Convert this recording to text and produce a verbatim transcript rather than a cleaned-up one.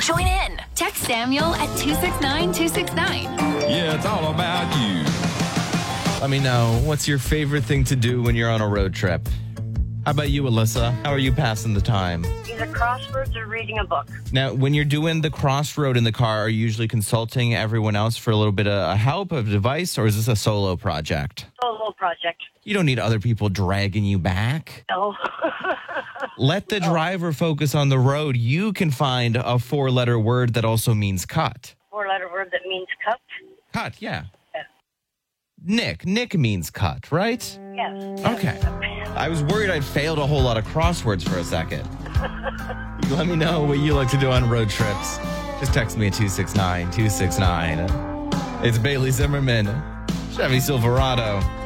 join in. Text Samuel at two six nine two six nine. Yeah, it's all about you. Let me know, what's your favorite thing to do when you're on a road trip? How about you, Alyssa? How are you passing the time? Either crosswords or reading a book. Now, when you're doing the crossroad in the car, are you usually consulting everyone else for a little bit of help, of advice, or is this a solo project? Solo project. You don't need other people dragging you back. No. Let the driver focus on the road. You can find a four-letter word that also means cut. Four-letter word that means cut. Cut, yeah. Yeah. Nick. Nick means cut, right? Yes. Okay. I was worried I'd failed a whole lot of crosswords for a second. Let me know what you like to do on road trips. Just text me at two six nine two six nine. It's Bailey Zimmerman, Chevy Silverado.